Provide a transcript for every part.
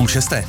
5:30.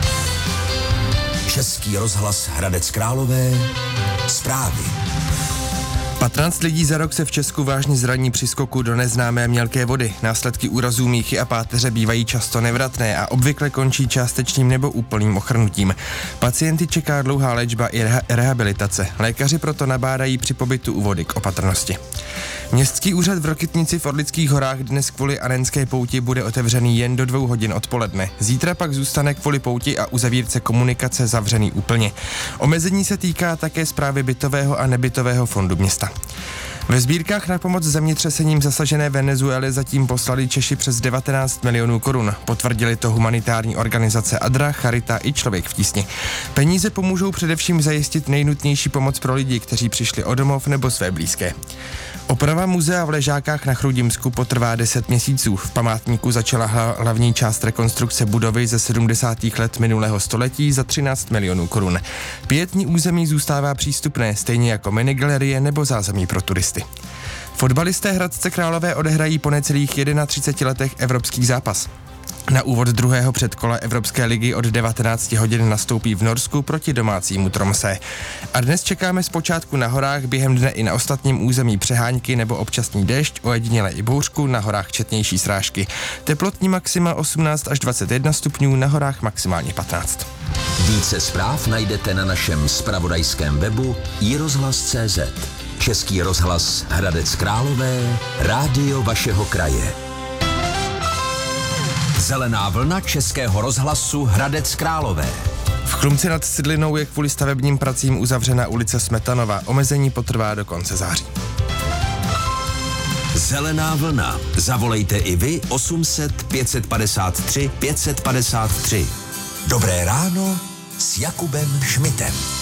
Český rozhlas Hradec Králové. Zprávy. 15 lidí za rok se v Česku vážně zraní při skoku do neznámé mělké vody. Následky úrazů míchy a páteře bývají často nevratné a obvykle končí částečným nebo úplným ochrnutím. Pacienty čeká dlouhá léčba i rehabilitace. Lékaři proto nabádají při pobytu u vody k opatrnosti. Městský úřad v Rokytnici v Orlických horách dnes kvůli Annenské pouti bude otevřený jen do 2 hodin odpoledne. Zítra pak zůstane kvůli pouti a uzavírce komunikace zavřený úplně. Omezení se týká také správy bytového a nebytového fondu města. Ve sbírkách na pomoc zemětřesením zasažené Venezuele zatím poslali Češi přes 19 milionů korun. Potvrdili to humanitární organizace ADRA, Charita i Člověk v tísni. Peníze pomůžou především zajistit nejnutnější pomoc pro lidi, kteří přišli o domov nebo své blízké. Oprava muzea v Ležákách na Chrudimsku potrvá 10 měsíců. V památníku začala hlavní část rekonstrukce budovy ze 70. let minulého století za 13 milionů korun. Pietní území zůstává přístupné, stejně jako minigalerie nebo zázemí pro turisty. Fotbalisté Hradce Králové odehrají po necelých 31 letech evropský zápas. Na úvod druhého předkola Evropské ligy od 19 hodin nastoupí v Norsku proti domácímu Tromsø. A dnes čekáme zpočátku na horách, během dne i na ostatním území přehánky nebo občasný déšť, ojediněle i bouřku, na horách četnější srážky. Teplotní maxima 18 až 21 stupňů, na horách maximálně 15. Více zpráv najdete na našem zpravodajském webu iRozhlas.cz. Český rozhlas Hradec Králové, rádio vašeho kraje. Zelená vlna Českého rozhlasu Hradec Králové. V Chlumci nad Cidlinou je kvůli stavebním pracím uzavřena ulice Smetanova. Omezení potrvá do konce září. Zelená vlna. Zavolejte i vy 800 553 553. Dobré ráno s Jakubem Šmitem.